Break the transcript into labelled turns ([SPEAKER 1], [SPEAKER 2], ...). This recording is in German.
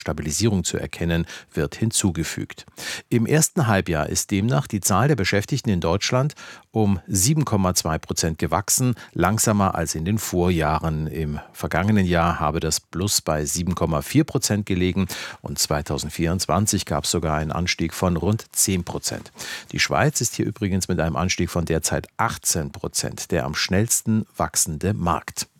[SPEAKER 1] Stabilisierung zu erkennen, wird hinzugefügt. Im ersten Halbjahr ist demnach die Zahl der Beschäftigten in Deutschland um 7,2% gewachsen, langsamer als in den Vorjahren. Im vergangenen Jahr habe das Plus bei 7,4% gelegen und 2024 gab es sogar einen Anstieg von rund 10%. Die Schweiz ist hier übrigens mit einem Anstieg von derzeit 18% der am schnellsten wachsende Markt.